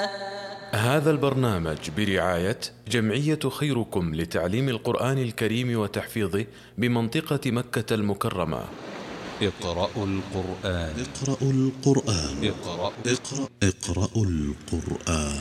هذا البرنامج برعاية جمعية خيركم لتعليم القرآن الكريم وتحفيظه بمنطقة مكة المكرمة. اقرأوا القرآن. اقرأوا القرآن. اقرأوا القرآن.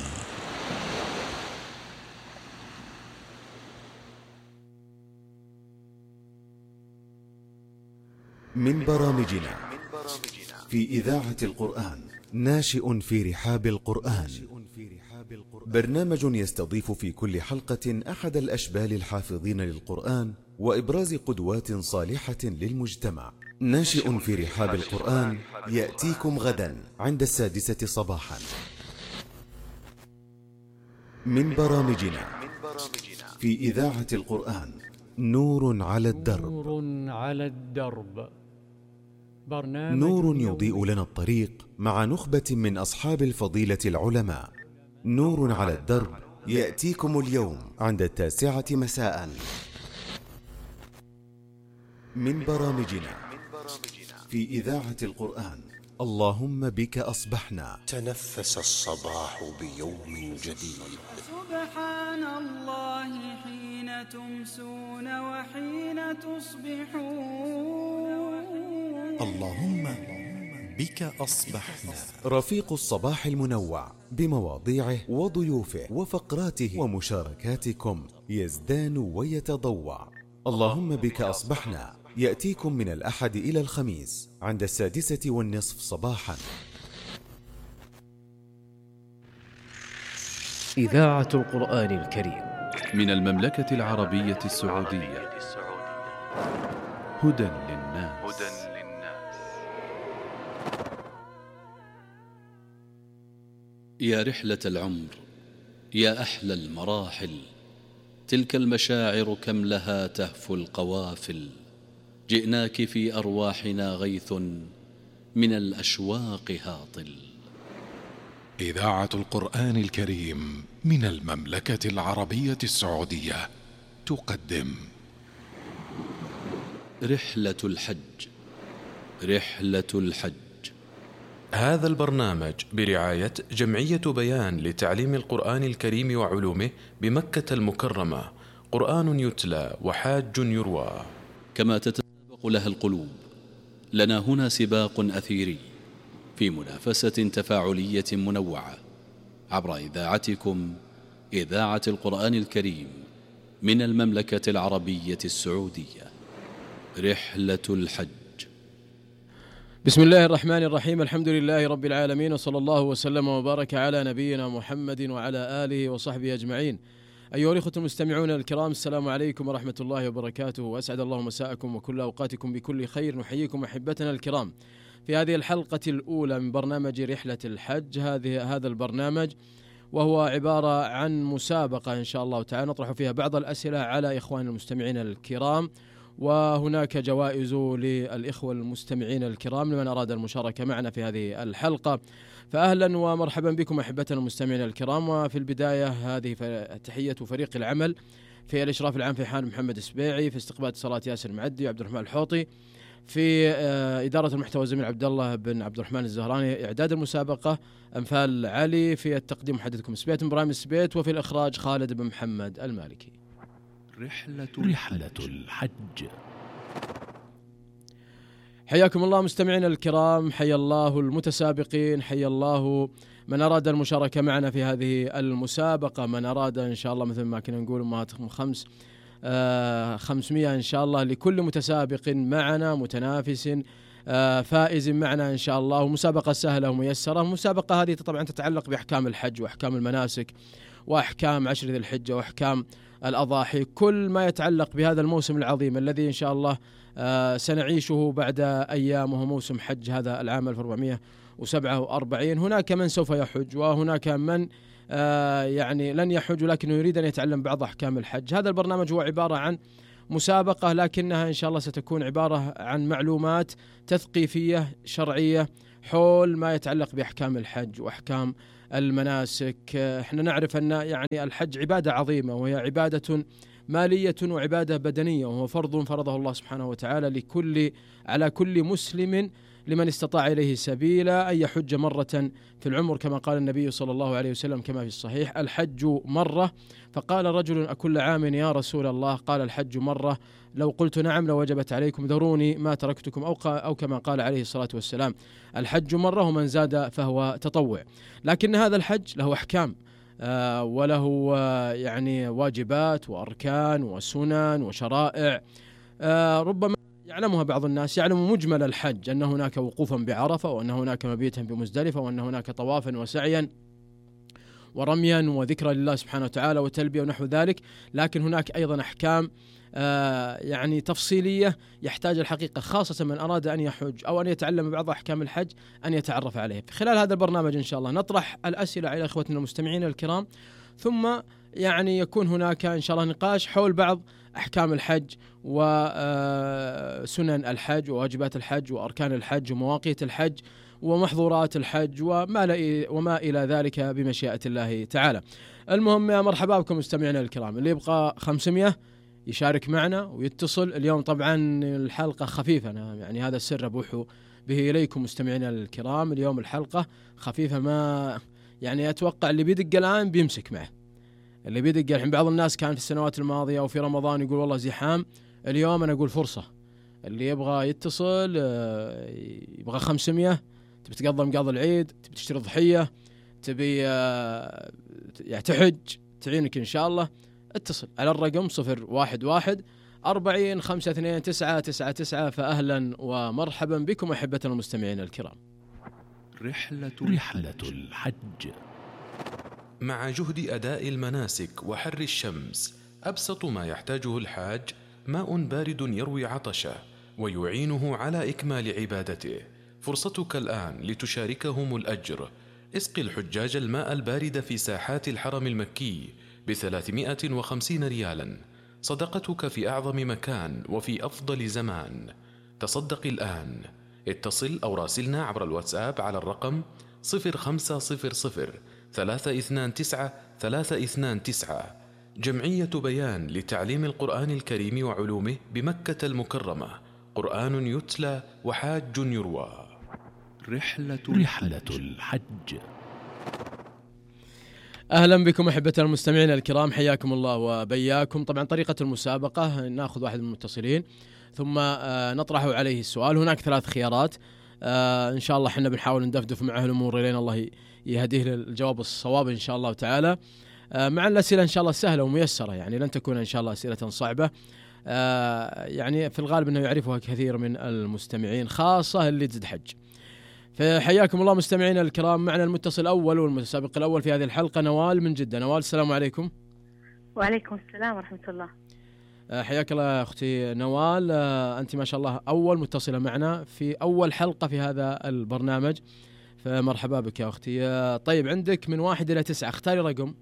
من برامجنا في إذاعة القرآن ناشئ في رحاب القرآن، برنامج يستضيف في كل حلقة أحد الأشبال الحافظين للقرآن وإبراز قدوات صالحة للمجتمع. ناشئ في رحاب القرآن يأتيكم غدا عند 6:00 صباحا. من برامجنا في إذاعة القرآن نور على الدرب. نور على الدرب، برنامج نور يضيء لنا الطريق مع نخبة من أصحاب الفضيلة العلماء. نور على الدرب يأتيكم اليوم عند 9:00 مساء. من برامجنا في إذاعة القرآن اللهم بك أصبحنا. تنفس الصباح بيوم جديد. سبحان الله حين تمسون وحين تصبحون. اللهم بك أصبحنا. رفيق الصباح المنوع بمواضيعه وضيوفه وفقراته ومشاركاتكم يزدان ويتضوع. اللهم بك أصبحنا يأتيكم من الأحد إلى الخميس عند 6:30 صباحا. إذاعة القرآن الكريم من المملكة العربية السعودية. هدى للناس. يا رحلة العمر، يا أحلى المراحل، تلك المشاعر كم لها تهفو القوافل. جئناك في أرواحنا غيث من الأشواق هاطل. إذاعة القرآن الكريم من المملكة العربية السعودية تقدم رحلة الحج. رحلة الحج. هذا البرنامج برعاية جمعية بيان لتعليم القرآن الكريم وعلومه بمكة المكرمة. قرآن يتلى وحاج يروى. كما تتسابق لها القلوب، لنا هنا سباق أثيري في منافسة تفاعلية منوعة عبر إذاعتكم إذاعة القرآن الكريم من المملكة العربية السعودية. رحلة الحج. بسم الله الرحمن الرحيم، الحمد لله رب العالمين، وصلى الله وسلم وبارك على نبينا محمد وعلى آله وصحبه أجمعين. أيها الأخوة المستمعون الكرام، السلام عليكم ورحمة الله وبركاته، وأسعد الله مساءكم وكل أوقاتكم بكل خير. نحييكم أحبتنا الكرام في هذه الحلقة الأولى من برنامج رحلة الحج. هذا البرنامج وهو عبارة عن مسابقة إن شاء الله تعالى نطرح فيها بعض الأسئلة على إخوان المستمعين الكرام، وهناك جوائز للإخوة المستمعين الكرام لمن أراد المشاركة معنا في هذه الحلقة. فأهلا ومرحبا بكم أحبتنا المستمعين الكرام. وفي البداية هذه تحية فريق العمل في الإشراف العام في حان محمد السبيعي، في استقبال اتصالات ياسر المعدي وعبد الرحمن الحوطي، في إدارة المحتوى زميل عبد الله بن عبد الرحمن الزهراني، إعداد المسابقة أنفال علي، في التقديم محدثكم سبيت إبراهيم السبيت، وفي الإخراج خالد بن محمد المالكي. رحلة الحج. حياكم الله مستمعينا الكرام، حيا الله المتسابقين، حيا الله من أراد المشاركة معنا في هذه المسابقة، من أراد إن شاء الله مثل ما كنا نقول أمهاتكم 500 إن شاء الله لكل متسابق معنا، متنافس فائز معنا إن شاء الله. ومسابقة سهلة وميسرة. المسابقة هذه طبعا تتعلق بأحكام الحج وأحكام المناسك وأحكام 10 ذي الحجة وأحكام الأضاحي، كل ما يتعلق بهذا الموسم العظيم الذي إن شاء الله سنعيشه بعد أيام، وهو موسم حج هذا العام 1447. هناك من سوف يحج وهناك من يعني لن يحج ولكنه يريد أن يتعلم بعض أحكام الحج. هذا البرنامج هو عبارة عن مسابقة، لكنها إن شاء الله ستكون عبارة عن معلومات تثقيفية شرعية حول ما يتعلق بأحكام الحج وأحكام المناسك. احنا نعرف أن يعني الحج عبادة عظيمة، وهي عبادة مالية وعبادة بدنية، وهو فرض فرضه الله سبحانه وتعالى على كل مسلم لمن استطاع إليه سبيلا أن يحج مرة في العمر كما قال النبي صلى الله عليه وسلم كما في الصحيح: الحج مرة. فقال رجل: أكل عام يا رسول الله؟ قال: الحج مرة. لو قلت نعم لوجبت عليكم، ذروني ما تركتكم، أو كما قال عليه الصلاة والسلام: الحج مرة، ومن زاد فهو تطوع. لكن هذا الحج له أحكام وله يعني واجبات وأركان وسنن وشرائع ربما يعلمها بعض الناس. يعلم مجمل الحج أن هناك وقوفا بعرفة، وأن هناك مبيتا بمزدلفة، وأن هناك طوافا وسعيا ورميا وذكرى لله سبحانه وتعالى وتلبية ونحو ذلك. لكن هناك أيضا أحكام يعني تفصيلية يحتاج الحقيقة خاصة من أراد أن يحج أو أن يتعلم بعض أحكام الحج أن يتعرف عليه. في خلال هذا البرنامج إن شاء الله نطرح الأسئلة على إخوتنا المستمعين الكرام، ثم يعني يكون هناك إن شاء الله نقاش حول بعض أحكام الحج وسنن الحج وواجبات الحج وأركان الحج ومواقيت الحج ومحظورات الحج وما إلى ذلك بمشيئة الله تعالى. المهم يا مرحبا بكم مستمعينا الكرام، اللي يبقى 500 يشارك معنا ويتصل. اليوم طبعا الحلقة خفيفة، أنا يعني هذا السر أبوح به إليكم مستمعينا الكرام. اليوم الحلقة خفيفة، ما يعني أتوقع اللي بيدق الآن بيمسك معه، اللي بيدق الحين. بعض الناس كان في السنوات الماضية وفي رمضان يقول والله زحام، اليوم أنا أقول فرصة. اللي يبغى يتصل يبغى 500، تبي تقضي مقاضي العيد، تبي تشتري ضحية، تبي يعني تحج، تعينك إن شاء الله، اتصل على الرقم 011-40-52-999. فأهلا ومرحبا بكم أحبتنا المستمعين الكرام. رحلة الحج. مع جهد أداء المناسك وحر الشمس، أبسط ما يحتاجه الحاج ماء بارد يروي عطشه ويعينه على إكمال عبادته. فرصتك الآن لتشاركهم الأجر. اسقي الحجاج الماء البارد في ساحات الحرم المكي ب350 ريالا، صدقتك في أعظم مكان وفي أفضل زمان. تصدق الآن. اتصل أو راسلنا عبر الواتساب على الرقم 0500-329-329. جمعية بيان لتعليم القرآن الكريم وعلومه بمكة المكرمة، قرآن يتلى وحاج يروى. رحلة الحج. أهلا بكم أحبتنا المستمعين الكرام، حياكم الله وبياكم. طبعا طريقة المسابقة نأخذ واحد من المتصلين ثم نطرح عليه السؤال. هناك 3 خيارات، إن شاء الله حنا بنحاول ندفدف معه الأمور لين الله يهديه للجواب الصواب إن شاء الله تعالى، مع الأسئلة إن شاء الله سهلة وميسرة، يعني لن تكون إن شاء الله أسئلة صعبة، يعني في الغالب أنه يعرفها كثير من المستمعين خاصة اللي تزد حج. فحياكم الله مستمعينا الكرام. معنا المتصل الأول والمتسابق الأول في هذه الحلقة نوال من جدة. نوال السلام عليكم. وعليكم السلام ورحمة الله. حياك الله أختي نوال، أنت ما شاء الله أول متصلة معنا في أول حلقة في هذا البرنامج، فمرحبا بك يا أختي. طيب عندك من 1 إلى 9، اختاري رقم.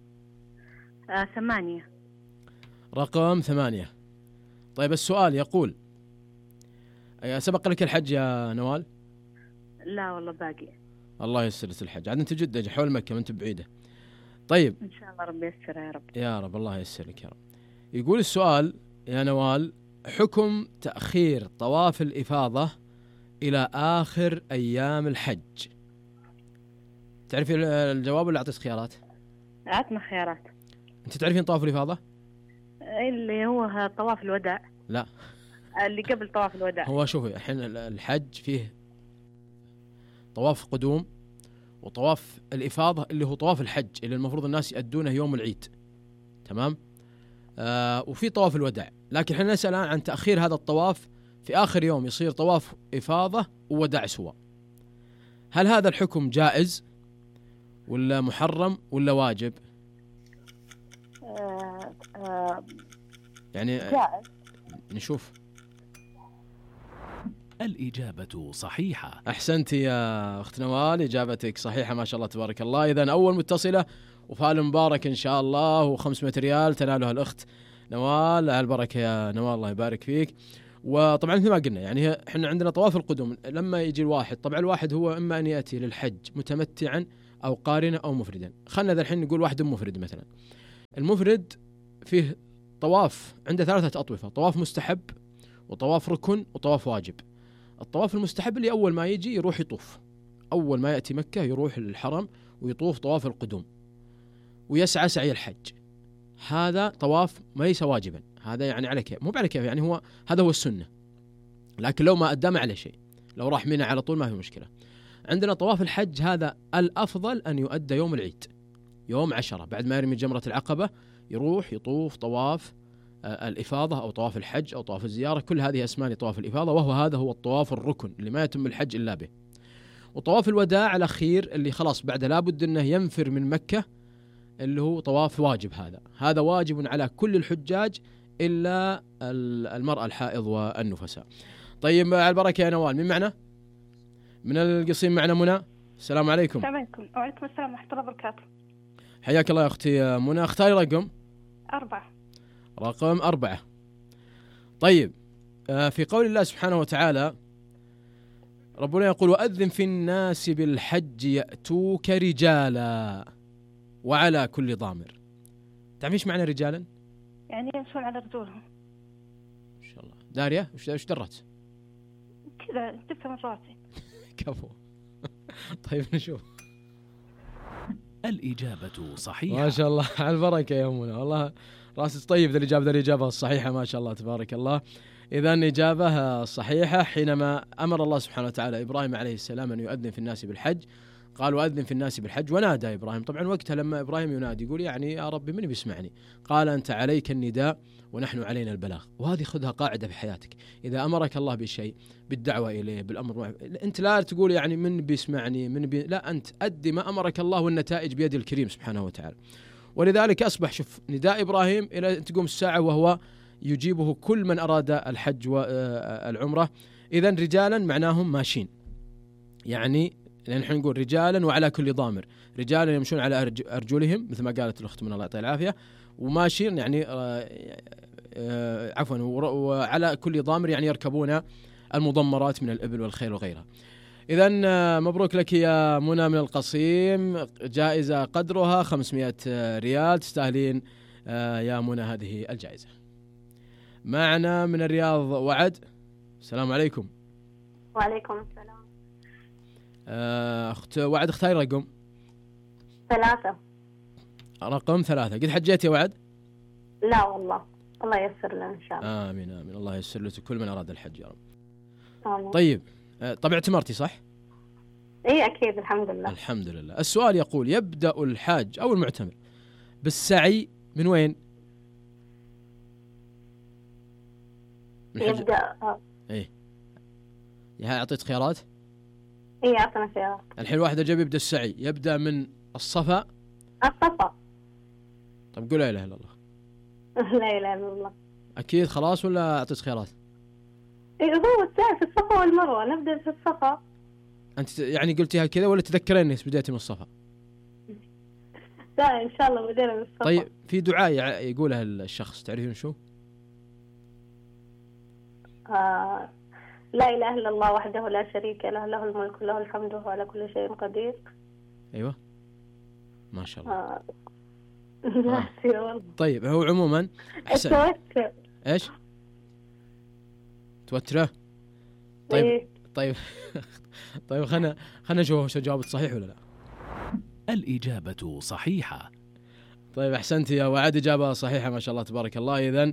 8. رقم 8. طيب السؤال يقول: سبق لك الحج يا نوال؟ لا والله باقي. الله يسر الحج، عاد أنت جدة حول مكة ما أنت بعيدة. طيب إن شاء الله ربي يسر يا رب. يا رب الله يسرك يا رب. يقول السؤال يا نوال: حكم تأخير طواف الإفاضة إلى آخر أيام الحج. تعرفي الجواب ولا أعطيك خيارات؟ عطنا خيارات. أنت تعرفين طواف الإفاضة؟ اللي هو طواف الوداع. لا، اللي قبل طواف الوداع. هو شوفي الحين الحج فيه طواف قدوم وطواف الإفاضة اللي هو طواف الحج اللي المفروض الناس يأدونه يوم العيد، تمام؟ وفي طواف الوداع، لكن احنا نسأل الآن عن تأخير هذا الطواف في آخر يوم يصير طواف إفاضة ووداع سوا. هل هذا الحكم جائز ولا محرم ولا واجب؟ يعني جائز. نشوف. الإجابة صحيحة. أحسنتي يا أخت نوال، إجابتك صحيحة ما شاء الله تبارك الله. إذن أول متصلة وفال مبارك إن شاء الله، و500 ريال تنالها الأخت نوال. على البركة يا نوال، الله يبارك فيك. وطبعا مثل ما قلنا يعني إحنا عندنا طواف القدوم لما يجي الواحد، طبعا الواحد هو إما أن يأتي للحج متمتعا أو قارنا أو مفردا. خلنا ذا الحين نقول واحد مفرد مثلا. المفرد فيه طواف عنده 3 أطوفة: طواف مستحب وطواف ركن وطواف واجب. الطواف المستحب اللي أول ما يجي يروح يطوف، أول ما يأتي مكة يروح للحرم ويطوف طواف القدوم ويسعى سعي الحج. هذا طواف ليس واجبا، هذا يعني على كيف، مو على كيف، يعني هو هذا هو السنة، لكن لو ما أدى ما عليه شيء، لو راح منى على طول ما في مشكلة. عندنا طواف الحج هذا الأفضل أن يؤدى يوم العيد، يوم 10 بعد ما يرمي جمرة العقبة يروح يطوف طواف الإفاضة أو طواف الحج أو طواف الزيارة، كل هذه أسماء لطواف الإفاضة، وهو هذا هو الطواف الركن اللي ما يتم الحج إلا به. وطواف الوداع الأخير اللي خلاص بعد لابد أنه ينفر من مكة، اللي هو طواف واجب، هذا واجب على كل الحجاج إلا المرأة الحائض والنفساء. طيب على البركة يا نوال، من معنا؟ من القصيم معنا منى. السلام عليكم. السلام عليكم. وعليكم السلام ورحمة الله وبركاته. حياك الله يا أختي منى. اختاري رقم 4. رقم 4. طيب في قول الله سبحانه وتعالى ربنا يقول وأذن في الناس بالحج يأتوك رجالا وعلى كل ضامر. تعرف ايش معنى رجالا؟ يعني يمشون على رجولهم. ان شاء الله. داريا وش درت؟ كذا جبتها من راسي. كفو. طيب نشوف. الإجابة صحيحة. ما شاء الله على البركة يا منى، والله راسك طيب ذا الإجابة الصحيحة، ما شاء الله تبارك الله. إذا إجابة صحيحة. حينما أمر الله سبحانه وتعالى إبراهيم عليه السلام أن يؤذن في الناس بالحج، قال وأذن في الناس بالحج، ونادى إبراهيم. طبعا وقتها لما إبراهيم ينادي يقول يعني يا ربي من بيسمعني؟ قال أنت عليك النداء ونحن علينا البلاغ. وهذه خذها قاعدة في حياتك، إذا أمرك الله بشيء بالدعوة إليه بالأمر، أنت لا تقول يعني من بيسمعني لا، أنت أدي ما أمرك الله والنتائج بيد الكريم سبحانه وتعالى. ولذلك أصبح شوف نداء إبراهيم إلى تقوم الساعة وهو يجيبه كل من أراد الحج والعمرة. إذن رجالا معناهم ماشين، يعني نحن نقول رجالا وعلى كل ضامر، رجالا يمشون على أرجلهم مثل ما قالت الأخت من الله يعطيها العافية، وماشين يعني عفوا وعلى كل ضامر يعني يركبون المضمرات من الإبل والخيل وغيرها. إذن مبروك لك يا منى من القصيم، جائزة قدرها 500 ريال، تستاهلين يا منى هذه الجائزة. معنا من الرياض وعد. السلام عليكم. وعليكم السلام. أخت وعد اختاري رقم 3. رقم 3. قد حجيت يا وعد؟ لا والله، الله ييسر لنا إن شاء الله. آمين آمين، الله ييسر لك كل من أراد الحج يا رب. آمين. طيب طبعا اعتمرتي صح؟ إيه أكيد الحمد لله. الحمد لله. السؤال يقول يبدأ الحاج أو المعتمر بالسعي من وين؟ يبدأ إيه أعطيت خيارات؟ إيه أعطنا خيارات. الحين واحد جاب يبدأ السعي، يبدأ من الصفا. الصفا. طب قول لا إله إلا الله. لا إله إلا الله. أكيد خلاص ولا أعطيت خيارات؟ إيه هو السعي في الصفا والمروة، نبدأ في الصفا. أنت يعني قلتيها كذا ولا تذكرين إنك بديتي من الصفا؟ لا إن شاء الله بدينا من الصفا. طيب في دعاء يقولها الشخص تعرفين شو؟ لا إله إلا الله وحده لا شريك له، له الملك وله الحمد وهو على كل شيء قدير. أيوة ما شاء الله. طيب هو عموما أحسن. إيش؟ توتره؟ طيب إيه؟ طيب طيب خلنا نشوف جوابك صحيح ولا لا. الإجابة صحيحة. طيب أحسنت يا وعد، إجابة صحيحة ما شاء الله تبارك الله. إذن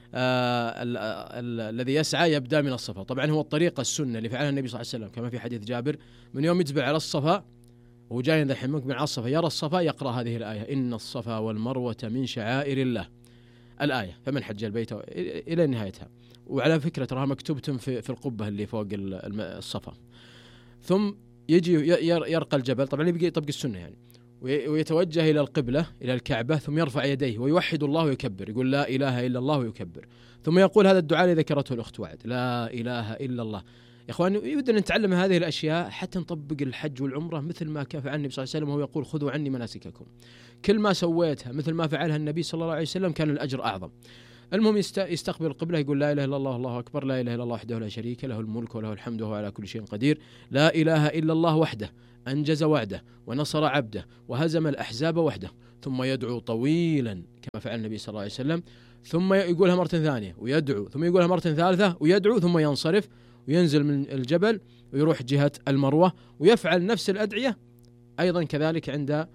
الذي يسعى يبدأ من الصفا. طبعا هو الطريقة السنة اللي فعلها النبي صلى الله عليه وسلم كما في حديث جابر، من يوم يتبع على الصفا وهو جاي ذحين ممكن على الصفا يرى الصفا يقرأ هذه الآية إن الصفا والمروة من شعائر الله، الآية فمن حج البيت إلى نهايتها. وعلى فكرة تراها مكتوبة في القبة اللي فوق الصفا. ثم يجي يرقى الجبل، طبعا يبقى يطبق السنة يعني، ويتوجه إلى القبلة إلى الكعبة، ثم يرفع يديه ويوحد الله ويكبر، يقول لا إله إلا الله ويكبر، ثم يقول هذا الدعاء الذي ذكرته الأخت وعد، لا إله إلا الله. يا إخوان يود أن نتعلم هذه الأشياء حتى نطبق الحج والعمرة مثل ما كان فعل النبي صلى الله عليه وسلم، وهو يقول خذوا عني مناسككم. كل ما سويتها مثل ما فعلها النبي صلى الله عليه وسلم كان الأجر أعظم. المهم يستقبل القبلة يقول لا إله إلا الله الله أكبر، لا إله إلا الله وحده لا شريك له الملك وله الحمد وهو على كل شيء قدير، لا إله إلا الله وحده أنجز وعده ونصر عبده وهزم الأحزاب وحده. ثم يدعو طويلا كما فعل النبي صلى الله عليه وسلم، ثم يقولها مرة ثانية ويدعو، ثم يقولها مرة ثالثة ويدعو، ثم ينصرف وينزل من الجبل ويروح جهة المروة، ويفعل نفس الأدعية أيضا كذلك عند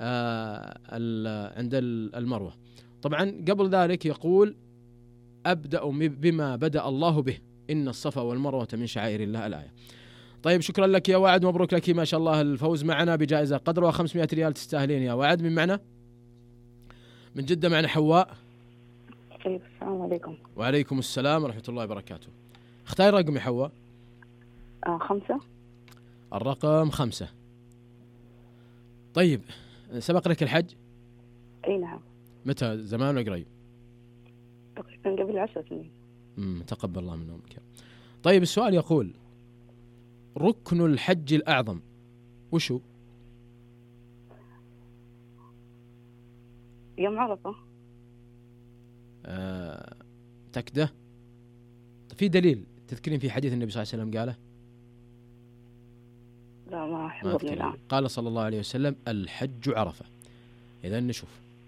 المروة. طبعا قبل ذلك يقول أبدأ بما بدأ الله به، إن الصفا والمروة من شعائر الله، الآية. طيب شكرا لك يا وعد، مبروك لك ما شاء الله الفوز معنا بجائزة قدرها 500 ريال، تستاهلين يا وعد. من معنا من جدة معنا حواء. السلام عليكم. وعليكم السلام ورحمة الله وبركاته. اختار رقم يا حواء. 5. الرقم 5. طيب سبق لك الحج؟ اي نعم. متى، زمان ولا قريب؟ تقريبا قبل 10 سنين. تقبل الله منهم. طيب السؤال يقول ركن الحج الأعظم وشو؟ يوم عرفة. تكده؟ في دليل تذكرين في حديث النبي صلى الله عليه وسلم قاله؟ لا ما حضرني الآن. قال صلى الله عليه وسلم الحج عرفة. إذا نشوف.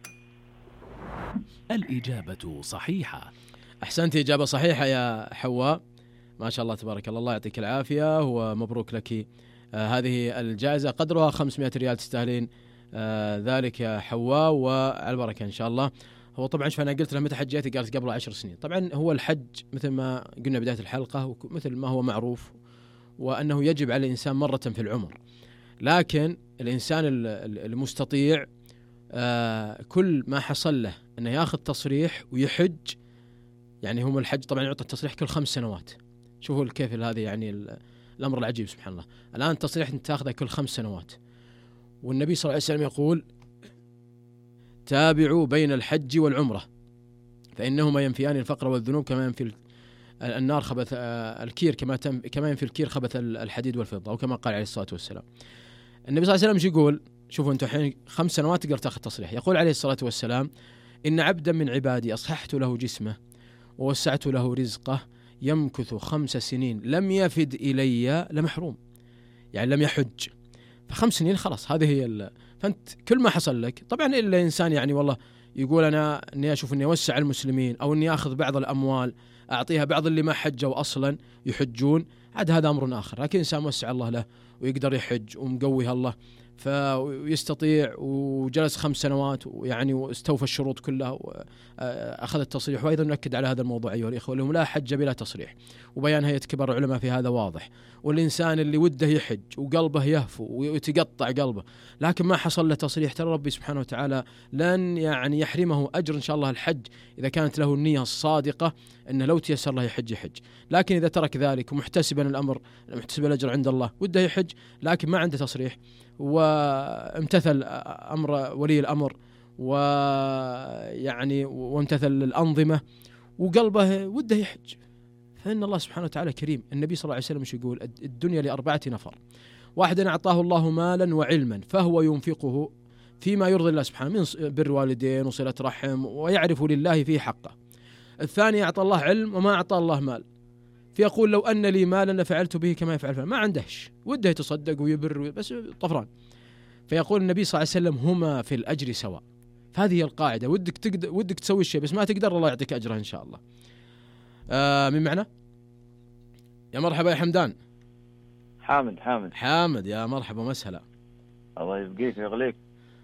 الإجابة صحيحة. أحسنت، إجابة صحيحة يا حواء، ما شاء الله تبارك الله، الله يعطيك العافية ومبروك لك هذه الجائزة قدرها 500 ريال، تستاهلين ذلك يا حواء، وعلى البركة إن شاء الله. هو طبعا شوف أنا قلت له متى حجيتي، قالت قبل 10 سنين. طبعا هو الحج مثل ما قلنا بداية الحلقة مثل ما هو معروف، وأنه يجب على الإنسان مرة في العمر، لكن الإنسان المستطيع كل ما حصل له أنه يأخذ تصريح ويحج. يعني هم الحج طبعا يعطي التصريح كل 5 سنوات. شوفوا كيف هذه يعني الأمر العجيب سبحان الله. الآن التصريح أنت تأخذه كل 5 سنوات، والنبي صلى الله عليه وسلم يقول تابعوا بين الحج والعمرة فإنهما ينفيان الفقر والذنوب كما ينفي النار خبث الكير، كما ينفي الكير خبث الحديد والفضة، أو كما قال عليه الصلاة والسلام. النبي صلى الله عليه وسلم يقول شوفوا أنتم الحين 5 سنوات تقدر تأخذ تصريح. يقول عليه الصلاة والسلام إن عبدا من عبادي أصححت له جسمه ووسعت له رزقه يمكث 5 سنين لم يفد إلي لمحروم، يعني لم يحج. ف5 سنين خلاص هذه هي فأنت كل ما حصل لك طبعا إلا إنسان يعني والله يقول أنا إني أشوف إني أوسع المسلمين، أو إني أخذ بعض الأموال أعطيها بعض اللي ما حجوا أصلا يحجون، عاد هذا أمر آخر. لكن إنسان موسع الله له ويقدر يحج ومقويها الله فيستطيع وجلس 5 سنوات ويعني واستوفى الشروط كلها وأخذ التصريح. وأيضا نؤكد على هذا الموضوع أيها الإخوة، لهم لا حج بلا تصريح، وبيان هيئة كبار العلماء في هذا واضح. والإنسان اللي وده يحج وقلبه يهفو ويتقطع قلبه لكن ما حصل له تصريح، ترى ربي سبحانه وتعالى لن يعني يحرمه أجر إن شاء الله الحج إذا كانت له النية الصادقة أنه لو تيسر له يحج. لكن إذا ترك ذلك ومحتسبا الأمر، محتسب الأجر عند الله، وده يحج لكن ما عنده تصريح وامتثل أمر ولي الأمر ويعني وامتثل الأنظمة وقلبه وده يحج، فإن الله سبحانه وتعالى كريم. النبي صلى الله عليه وسلم مش يقول الدنيا ل4 نفر، واحد أعطاه الله مالا وعلما فهو ينفقه فيما يرضي الله سبحانه من بر والدين وصلة رحم ويعرف لله فيه حقه. الثاني أعطى الله علم وما أعطى الله مال فيقول لو أن لي مالا لفعلت به كما يفعل فلان، ما عندهش وده يتصدق ويبر بس طفران. فيقول النبي صلى الله عليه وسلم هما في الأجر سواء. فهذه هي القاعدة، ودك تسوي الشيء بس ما تقدر الله يعطيك أجره إن شاء الله. من معنا؟ يا مرحبا يا حمدان. حامد يا مرحبا مسهلا. الله يبقيك ويغليك.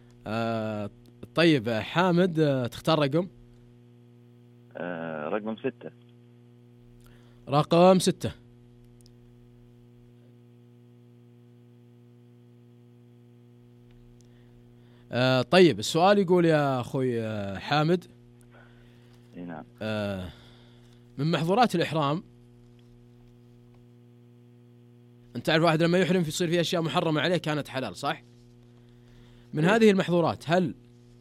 طيب حامد تختار رقم؟ رقم 6. رقم 6. طيب السؤال يقول يا أخوي حامد، نعم، من محظورات الإحرام، أنت تعرف واحد لما يحرم يصير فيه أشياء محرمة عليه كانت حلال صح؟ من هذه المحظورات هل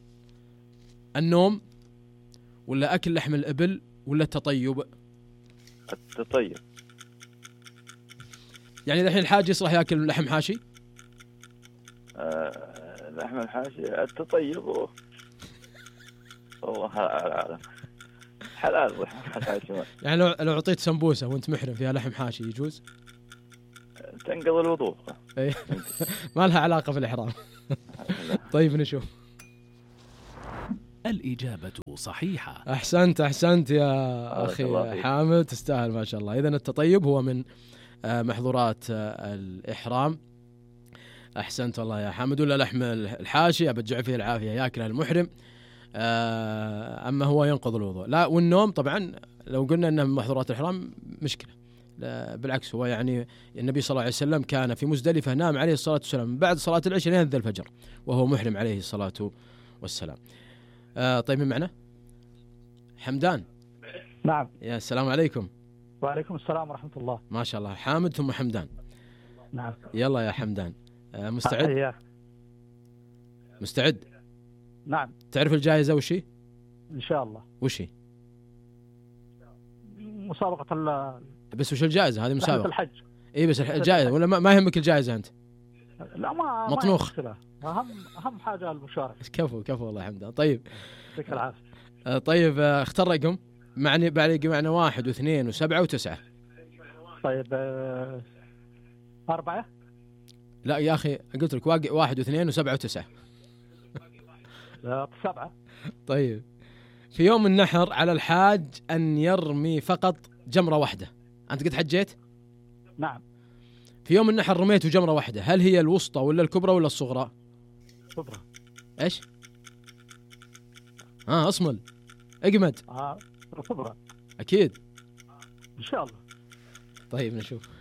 النوم ولا أكل لحم الإبل ولا التطيب؟ التطيب. يعني الحين الحاج يصلح يأكل لحم حاشي؟ لحم الحاشي التطيب والله أعلم حلال الحاشي. يعني لو أعطيت سمبوسة وأنت محرم فيها لحم حاشي يجوز؟ تنقضي الوضوء. ما لها علاقة في الإحرام. طيب نشوف. الإجابة صحيحة. أحسنت يا أخي حامد، تستاهل ما شاء الله. إذن التطيب هو من محظورات الإحرام. أحسنت والله يا حامد. ولا لحم الحاشي أبجع فيه العافية يأكلها المحرم، أما هو ينقض الوضوء. لا، والنوم طبعا لو قلنا أنه من محظورات الإحرام مشكلة، لا بالعكس، هو يعني النبي صلى الله عليه وسلم كان في مزدلفة، نام عليه الصلاة والسلام بعد صلاة العشاء لين الفجر وهو محرم عليه الصلاة والسلام. طيب، من معنا حمدان؟ نعم. يا السلام عليكم. وعليكم السلام ورحمة الله. ما شاء الله، حامد ثم حمدان. نعم. يلا يا حمدان، مستعد؟ مستعد؟ نعم. تعرف الجائزة وش هي؟ إن شاء الله. وش هي؟ مسابقة بس وش الجائزة هذه؟ مسابقة الحج. إيه بس الجائزة، ولا ما يهمك الجائزة أنت؟ لا، ما مطنوخ. أهم حاجة المشاركة. كفو والله حمدان. طيب، يعطيك العافية. طيب، اختار رقم. باقي معنا 1 و2 و7 و9. طيب، 4. لا يا أخي، قلت لك 1 و2 و7 و9. 7. طيب، في يوم النحر على الحاج أن يرمي فقط جمرة واحدة. أنت قد حجيت؟ نعم. في يوم النحر رميته جمرة واحدة، هل هي الوسطى ولا الكبرى ولا الصغرى؟ الصغرى. إيش؟ أصمل، اجمد. الصغرى أكيد إن شاء الله. طيب نشوف.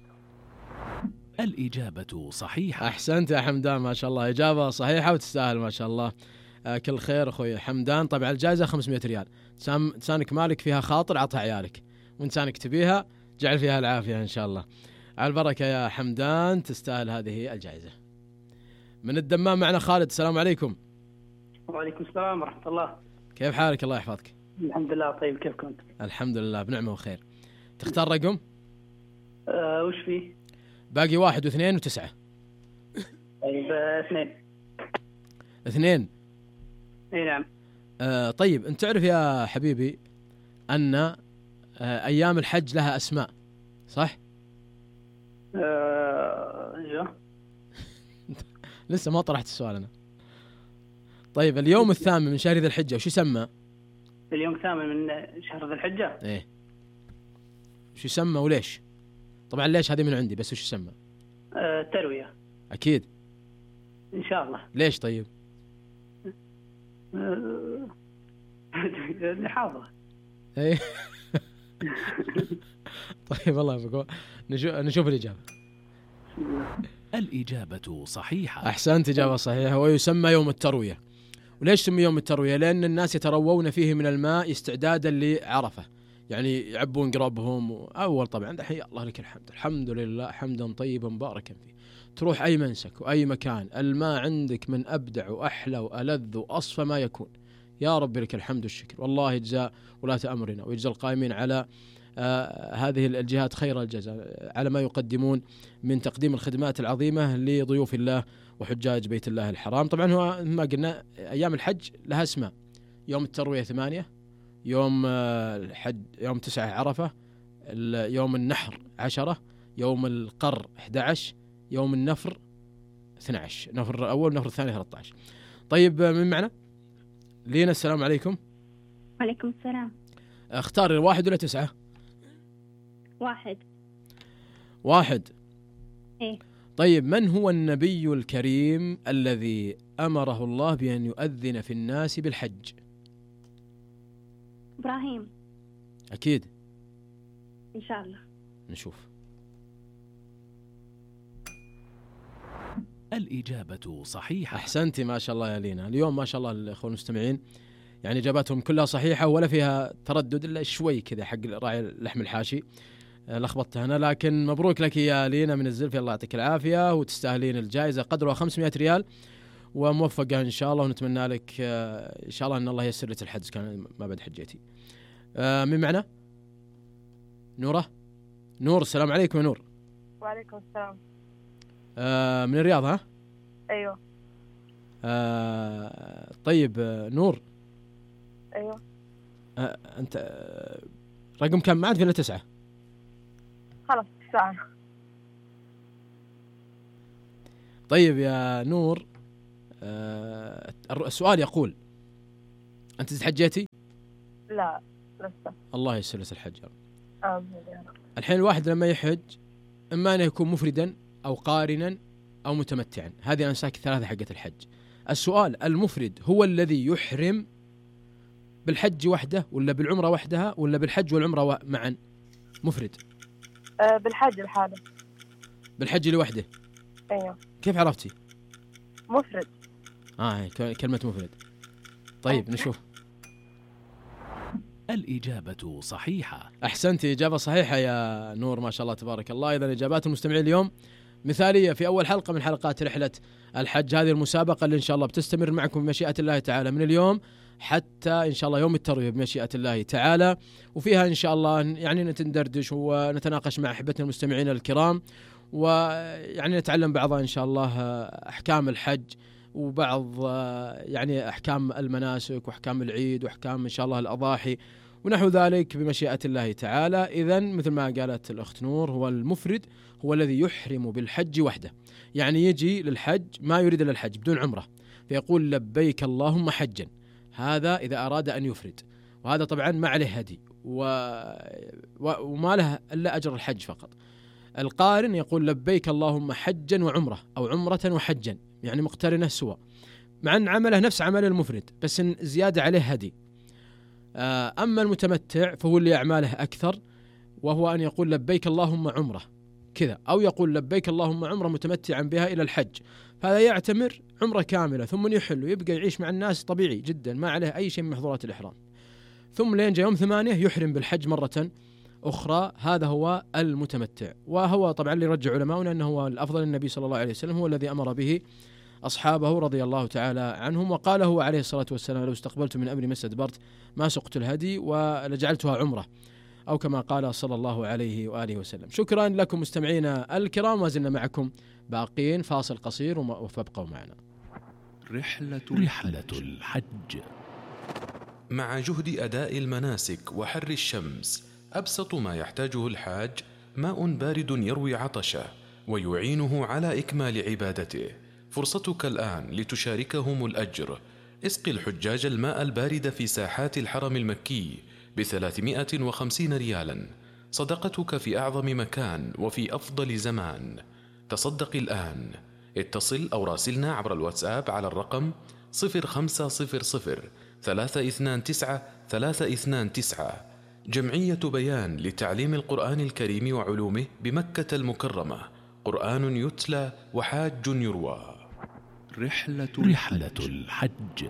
الإجابة صحيحة. أحسنت يا حمدان، ما شاء الله، إجابة صحيحة وتستاهل ما شاء الله. كل خير أخوي حمدان. طبعا الجائزة 500 ريال. إنسانك مالك فيها خاطر عطها عيالك، وإنسانك تبيها جعل فيها العافية إن شاء الله. على البركة يا حمدان، تستاهل هذه الجائزة. من الدمام معنا خالد. السلام عليكم. وعليكم السلام ورحمة الله. كيف حالك؟ الله يحفظك. الحمد لله. طيب، كيف كنت؟ الحمد لله بنعمة وخير. تختار رقم؟ وش فيه؟ باقي 1 و2 و9. طيب، 2. اي نعم. طيب، انت تعرف يا حبيبي ان ايام الحج لها اسماء، صح؟ ايوه. لسه ما طرحت السؤال انا. طيب، اليوم الثامن من شهر ذي الحجة وش يسمى؟ اليوم الثامن من شهر ذي الحجة؟ ايه، وش يسمى وليش؟ طبعا ليش هذه من عندي، بس وش يسمى؟ التروية. اكيد ان شاء الله. ليش طيب؟ حاضر. ايه. طيب الله يوفقك. نشوف الإجابة. الإجابة صحيحة. أحسنت، إجابة صحيحة. ويسمى يوم التروية. وليش سمي يوم التروية؟ لأن الناس يتروون فيه من الماء استعدادا لعرفة، يعني يعبون قربهم. أول طبعا دحين الله لك الحمد، الحمد لله حمدا طيبا مباركا فيه. تروح أي منسك وأي مكان، الماء عندك من أبدع وأحلى وألذ وأصفى ما يكون. يا رب لك الحمد والشكر، والله يجزى ولاة أمرنا ويجزى القائمين على هذه الجهات خير الجزاء على ما يقدمون من تقديم الخدمات العظيمة لضيوف الله وحجاج بيت الله الحرام. طبعا هو ما قلنا أيام الحج لها اسماء: يوم التروية 8، يوم الحج يوم 9 عرفة، يوم النحر 10، يوم القر 11، يوم النفر 12، نفر أول نفر الثاني 13. طيب، من معنا؟ لينا. السلام عليكم. وعليكم السلام. اختار 1 ولا 9؟ 1. إيه. طيب، من هو النبي الكريم الذي أمره الله بأن يؤذن في الناس بالحج؟ إبراهيم. أكيد إن شاء الله. نشوف. الإجابة صحيحة. أحسنتي ما شاء الله يا لينا. اليوم ما شاء الله الأخوة المستمعين يعني إجاباتهم كلها صحيحة ولا فيها تردد إلا شوي كذا حق راعي لحم الحاشي لخبطتها أنا. لكن مبروك لك يا لينا من الزلفي، الله يعطيك العافية، وتستاهلين الجائزة قدرها 500 ريال، وموفقة إن شاء الله، ونتمنى لك إن شاء الله أن الله ييسر لك الحج كان ما بعد حجيتي. من معنا؟ نورة. نور. السلام عليكم يا نور. وعليكم السلام. من الرياض ها؟ أيوه. طيب نور. أيوه. أنت رقم كم؟ ما عاد في إلا 9. خلاص 9. طيب يا نور، السؤال يقول: أنت تحجيتي؟ لا لسه. الله ييسر لك الحج. آمين يا رب. الحين الواحد لما يحج إما أنه يكون مفردا أو قارنا أو متمتعا، هذه الأنساك الثلاثة حقة الحج. السؤال، المفرد هو الذي يحرم بالحج وحده ولا بالعمرة وحدها ولا بالحج والعمرة معا؟ مفرد. بالحج لحاله. بالحج لوحده. ايوه. كيف عرفتي؟ مفرد. كلمة مفرد. طيب نشوف. الإجابة صحيحة. أحسنتي، إجابة صحيحة يا نور، ما شاء الله تبارك الله. إذن إجابات المستمعين اليوم مثالية في أول حلقة من حلقات رحلة الحج، هذه المسابقة اللي إن شاء الله بتستمر معكم بمشيئة الله تعالى من اليوم حتى إن شاء الله يوم التروية بمشيئة الله تعالى، وفيها إن شاء الله يعني نتندردش ونتناقش مع أحبتنا المستمعين الكرام، ويعني نتعلم بعضها إن شاء الله أحكام الحج وبعض يعني أحكام المناسك وأحكام العيد وأحكام إن شاء الله الأضاحي ونحو ذلك بمشيئة الله تعالى. إذن مثل ما قالت الأخت نور، هو المفرد هو الذي يحرم بالحج وحده، يعني يجي للحج ما يريد إلا الحج بدون عمرة، فيقول لبيك اللهم حجا، هذا إذا أراد أن يفرد، وهذا طبعا ما عليه هدي وما له إلا أجر الحج فقط. القارن يقول لبيك اللهم حجا وعمرة أو عمرة وحجا، يعني مقترنة سوا، مع أن عمله نفس عمل المفرد بس زيادة عليه هدي. أما المتمتع فهو اللي أعماله أكثر، وهو أن يقول لبيك اللهم عمرة كذا، أو يقول لبيك اللهم عمرة متمتعا بها إلى الحج، فهذا يعتمر عمرة كاملة ثم يحل ويبقى يعيش مع الناس طبيعي جدا، ما عليه أي شيء من محظورات الإحرام، ثم لين جاء يوم 8 يحرم بالحج مرة أخرى. هذا هو المتمتع، وهو طبعا اللي رجع علماؤنا أنه هو الأفضل. النبي صلى الله عليه وسلم هو الذي أمر به أصحابه رضي الله تعالى عنهم، وقال هو عليه الصلاة والسلام: لو استقبلت من أمري ما استدبرت ما سقت الهدي ولجعلتها عمرة، أو كما قال صلى الله عليه وآله وسلم. شكرا لكم مستمعينا الكرام، ما زلنا معكم باقين، فاصل قصير وفابقوا معنا. رحلة الحج. مع جهد أداء المناسك وحر الشمس، أبسط ما يحتاجه الحاج ماء بارد يروي عطشه ويعينه على إكمال عبادته. فرصتك الآن لتشاركهم الأجر. اسقي الحجاج الماء البارد في ساحات الحرم المكي ب350 ريالا، صدقتك في أعظم مكان وفي أفضل زمان. تصدق الآن، اتصل أو راسلنا عبر الواتساب على الرقم 0500 329 329. جمعية بيان لتعليم القرآن الكريم وعلومه بمكة المكرمة، قرآن يتلى وحاج يروى. رحلة الحج.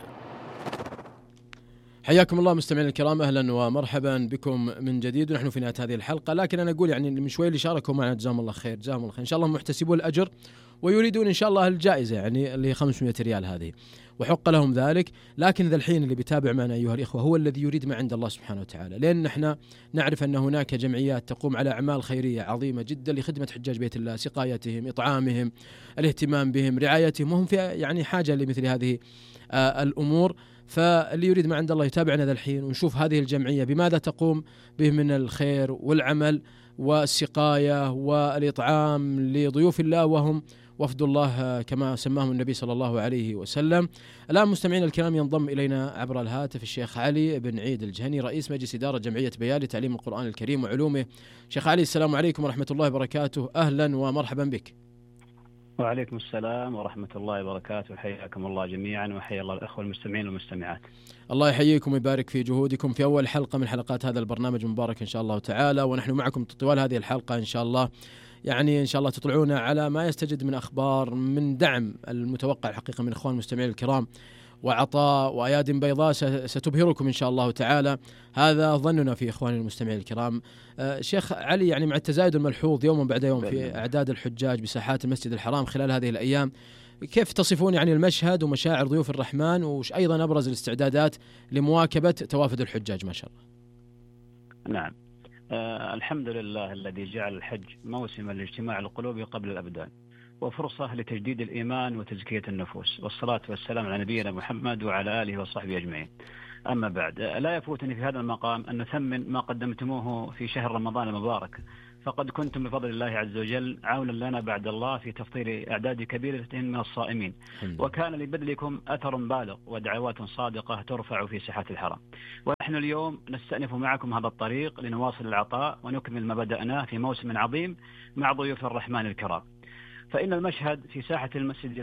حياكم الله مستمعين الكرام، أهلا ومرحبا بكم من جديد، ونحن في نهاية هذه الحلقة. لكن أنا أقول يعني من شوي اللي شاركوا معنا جزاهم الله خير، جزاهم الله خير، إن شاء الله محتسبون الأجر ويريدون إن شاء الله الجائزة يعني اللي 500 ريال هذه، وحق لهم ذلك. لكن ذا الحين اللي بيتابع معنا أيها الإخوة هو الذي يريد ما عند الله سبحانه وتعالى، لأن احنا نعرف أن هناك جمعيات تقوم على أعمال خيرية عظيمة جدا لخدمة حجاج بيت الله، سقايتهم، إطعامهم، الاهتمام بهم، رعايتهم، وهم في يعني حاجة لمثل هذه الأمور. فاللي يريد ما عند الله يتابعنا ذا الحين ونشوف هذه الجمعية بماذا تقوم به من الخير والعمل والسقاية والإطعام لضيوف الله وهم وفد الله كما سماهم النبي صلى الله عليه وسلم. الآن مستمعين الكرام ينضم إلينا عبر الهاتف الشيخ علي بن عيد الجهني، رئيس مجلس إدارة جمعية بيان لتعليم القرآن الكريم وعلومه. شيخ علي، السلام عليكم ورحمة الله وبركاته، أهلا ومرحبا بك. وعليكم السلام ورحمة الله وبركاته، حياكم الله جميعا وحيا الله الأخوة المستمعين والمستمعات. الله يحييكم ويبارك في جهودكم في أول حلقة من حلقات هذا البرنامج المبارك إن شاء الله تعالى، ونحن معكم طوال هذه الحلقة إن شاء الله. يعني إن شاء الله تطلعون على ما يستجد من أخبار، من دعم المتوقع الحقيقة من إخوان المستمعين الكرام، وعطاء وأياد بيضاء ستبهركم إن شاء الله تعالى. هذا ظننا في إخواني المستمعين الكرام. شيخ علي، يعني مع التزايد الملحوظ يوم بعد يوم في أعداد الحجاج بساحات المسجد الحرام خلال هذه الأيام، كيف تصفون يعني المشهد ومشاعر ضيوف الرحمن، وش أيضا أبرز الاستعدادات لمواكبة توافد الحجاج ما شاء الله؟ نعم، الحمد لله الذي جعل الحج موسما لاجتماع القلوب قبل الأبدان، وفرصة لتجديد الإيمان وتزكية النفوس، والصلاة والسلام على نبينا محمد وعلى آله وصحبه أجمعين. أما بعد، لا يفوتني في هذا المقام أن نثمن ما قدمتموه في شهر رمضان المبارك فقد كنتم بفضل الله عز وجل عونا لنا بعد الله في تفطير أعداد كبيرة من الصائمين، وكان لبذلكم أثر بالغ ودعوات صادقة ترفع في ساحات الحرم. ونحن اليوم نستأنف معكم هذا الطريق لنواصل العطاء ونكمل ما بدأناه في موسم عظيم مع ضيوف الرحمن الكرام. فإن المشهد في ساحات المسجد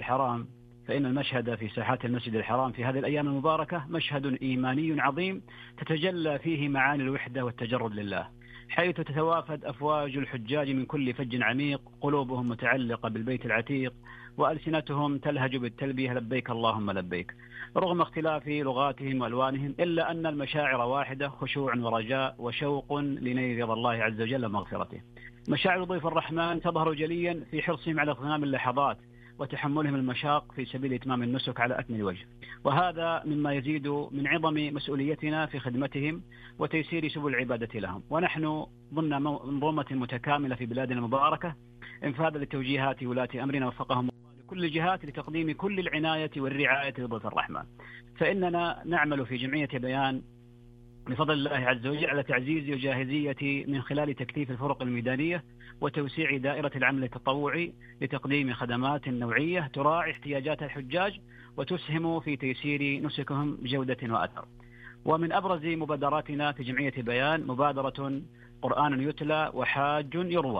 الحرام في هذه الأيام المباركة مشهد إيماني عظيم تتجلى فيه معاني الوحدة والتجرد لله، حيث تتوافد أفواج الحجاج من كل فج عميق، قلوبهم متعلقة بالبيت العتيق وألسنتهم تلهج بالتلبية لبيك اللهم لبيك، رغم اختلاف لغاتهم وألوانهم، إلا أن المشاعر واحدة، خشوع ورجاء وشوق لنيل رضا الله عز وجل ومغفرته. مشاعر ضيوف الرحمن تظهر جليا في حرصهم على اغتنام اللحظات وتحملهم المشاق في سبيل إتمام النسك على أكمل وجه، وهذا مما يزيد من عظم مسؤوليتنا في خدمتهم وتيسير سبل العبادة لهم. ونحن ضمن منظومة متكاملة في بلادنا المباركة انفاذا لتوجيهات ولاة أمرنا وفقهم لكل الجهات لتقديم كل العناية والرعاية لضيوف الرحمن. فإننا نعمل في جمعية بيان بفضل الله عز وجل على تعزيز وجاهزية من خلال تكثيف الفرق الميدانية وتوسيع دائرة العمل التطوعي لتقديم خدمات نوعية تراعي احتياجات الحجاج وتسهم في تيسير نسكهم بجودة وأثر. ومن أبرز مبادراتنا في جمعية بيان مبادرة قرآن يتلى وحاج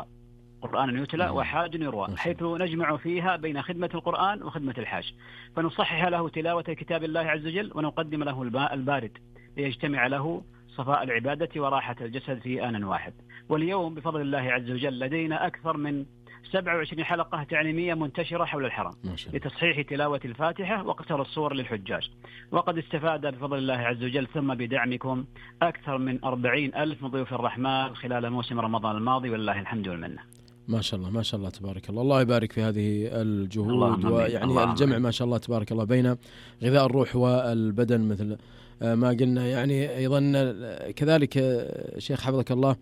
يروى، حيث نجمع فيها بين خدمة القرآن وخدمة الحاج، فنصحح له تلاوة كتاب الله عز وجل ونقدم له الماء البارد ليجتمع له صفاء العبادة وراحة الجسد في آن واحد. واليوم بفضل الله عز وجل لدينا أكثر من 27 حلقة تعليمية منتشرة حول الحرم لتصحيح تلاوة الفاتحة وقصر الصور للحجاج، وقد استفاد بفضل الله عز وجل ثم بدعمكم أكثر من 40,000 من ضيوف الرحمن خلال موسم رمضان الماضي، والله الحمد والمنة. ما شاء الله ما شاء الله تبارك الله، الله يبارك في هذه الجهود، ويعني الجمع ما شاء الله تبارك الله بين غذاء الروح والبدن مثل ما قلنا. يعني أيضا كذلك شيخ حفظك الله،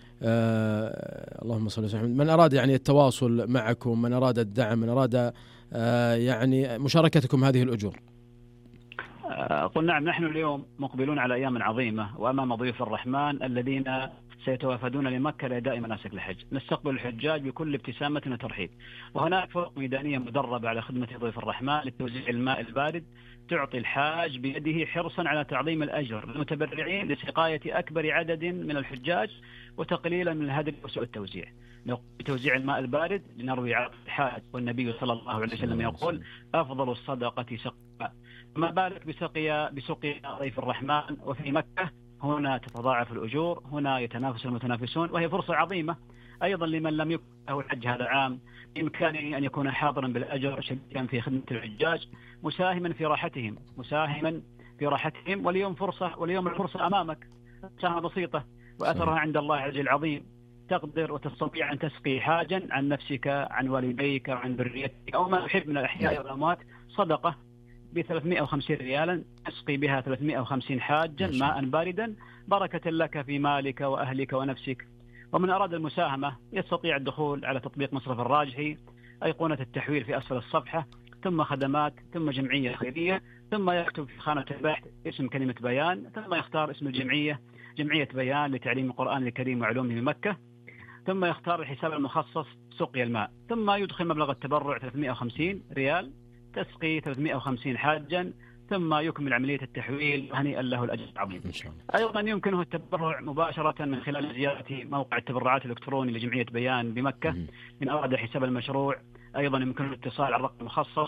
اللهم صل وسلم، من أراد يعني التواصل معكم، من أراد الدعم، من أراد يعني مشاركتكم هذه الأجور. قل نعم، نحن اليوم مقبلون على أيام عظيمة وأمام ضيوف الرحمن الذين سيتوافدون لمكة لأداء مناسك الحج. نستقبل الحجاج بكل ابتسامة وترحيب، وهناك فرق ميدانية مدربة على خدمة ضيوف الرحمن لتوزيع الماء البارد تعطي الحاج بيده حرصا على تعظيم الأجر للمتبرعين لسقاية أكبر عدد من الحجاج وتقليلا من الهدر وسوء التوزيع. بتوزيع الماء البارد لنروي عطش الحاج، والنبي صلى الله عليه وسلم يقول أفضل الصدقة سقيا، ما بالك بسقيا ضيف الرحمن. وفي مكة هنا تتضاعف الأجور، هنا يتنافس المتنافسون، وهي فرصة عظيمة أيضا لمن لم يكن له الحج هذا العام بإمكانه أن يكون حاضرا بالأجر شريكا في خدمة الحجاج مساهما في راحتهم. واليوم الفرصة أمامك، ساعة بسيطة وأثرها عند الله عز وجل عظيم. تقدر وتستطيع أن تسقي حاجا عن نفسك، عن والديك، عن ذريتك، أو ما تحب من الأحياء والأموات، صدقة ب350 ريالا تسقي بها 350 حاجا ماء باردا بركة لك في مالك وأهلك ونفسك. ومن أراد المساهمة يستطيع الدخول على تطبيق مصرف الراجحي، أيقونة التحويل في أسفل الصفحة، ثم خدمات، ثم جمعية خيرية، ثم يكتب في خانة البحث اسم كلمة بيان، ثم يختار اسم الجمعية، جمعية بيان لتعليم القرآن الكريم وعلومه بمكة، ثم يختار الحساب المخصص سقي الماء، ثم يدخل مبلغ التبرع 350 ريال تسقي 350 حاجا، ثم يكمل عملية التحويل، هنيئا له الأجر العظيم. أيضا يمكنه التبرع مباشرة من خلال زيارة موقع التبرعات الإلكتروني لجمعية بيان بمكة من أراد حساب المشروع. أيضا يمكنه الاتصال على الرقم المخصص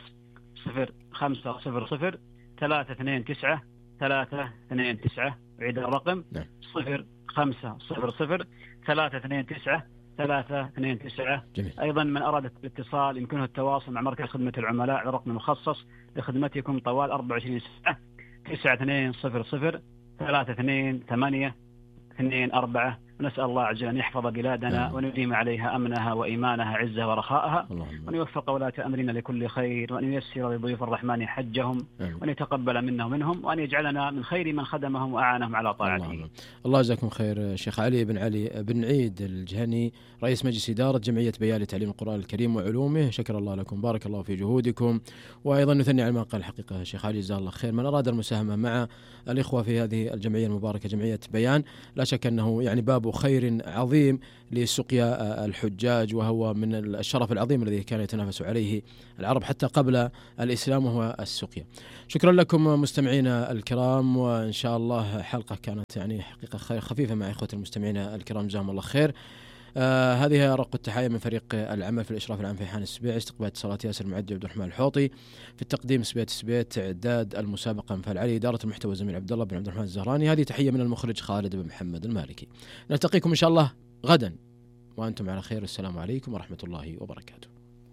0500 329 329، عيد الرقم 0500 329 329. أيضا من أراد الاتصال يمكنه التواصل مع مركز خدمة العملاء على الرقم المخصص لخدمتكم طوال 24 ساعة 9200 328 24. ونسأل الله عز وجل أن يحفظ بلادنا ونديم عليها أمنها وإيمانها عزها ورخاءها، وأن يوفق ولاة أمرنا لكل خير، وأن ييسر لضيوف الرحمن حجهم، وأن يتقبل منا ومنهم، وأن يجعلنا من خير من خدمهم وأعانهم على طاعته. الله يجزاكم خير. شيخ علي بن عيد الجهني، رئيس مجلس إدارة جمعية بيان لتعليم القرآن الكريم وعلومه، شكر الله لكم، بارك الله في جهودكم. وأيضا نثني على ما قال الحقيقة شيخ علي جزاه الله خير. من أراد المساهمة مع الإخوة في هذه الجمعية المباركة جمعية بيان، لا شك أنه يعني باب باب خير عظيم لسقيا الحجاج، وهو من الشرف العظيم الذي كان يتنافس عليه العرب حتى قبل الإسلام، وهو السقيا. شكرا لكم مستمعينا الكرام، وإن شاء الله حلقة كانت يعني حقيقة خفيفة مع إخوة المستمعين الكرام، جزاهم الله خير. هذه أرق التحايا من فريق العمل في الإشراف العام فيحان السبيع، استقبال اتصالات ياسر المعدي وعبد الرحمن الحوطي، في التقديم سبيت، إعداد المسابقة مفعل علي، إدارة المحتوى الزميل عبد الله بن عبد الرحمن الزهراني. هذه تحية من المخرج خالد بن محمد المالكي. نلتقيكم إن شاء الله غدا وأنتم على خير، السلام عليكم ورحمة الله وبركاته.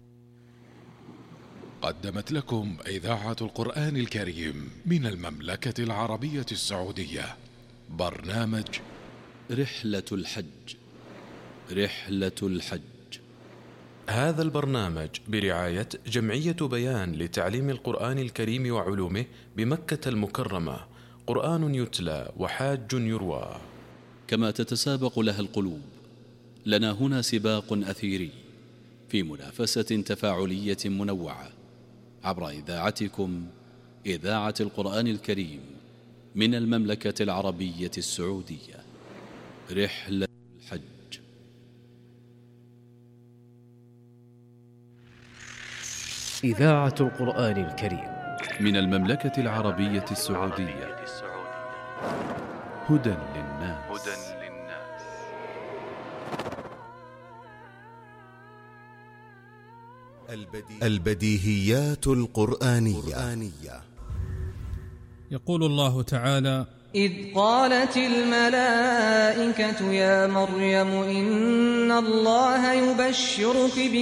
قدمت لكم إذاعة القرآن الكريم من المملكة العربية السعودية برنامج رحلة الحج. رحلة الحج. هذا البرنامج برعاية جمعية بيان لتعليم القرآن الكريم وعلومه بمكة المكرمة، قرآن يتلى وحاج يروى. كما تتسابق لها القلوب، لنا هنا سباق أثيري في منافسة تفاعلية منوعة عبر إذاعتكم إذاعة القرآن الكريم من المملكة العربية السعودية. رحلة الحج. إذاعة القرآن الكريم من المملكة العربية السعودية. هدى للناس. البديهيات القرآنية. يقول الله تعالى: إذ قالت الملائكة يا مريم إن الله يبشرك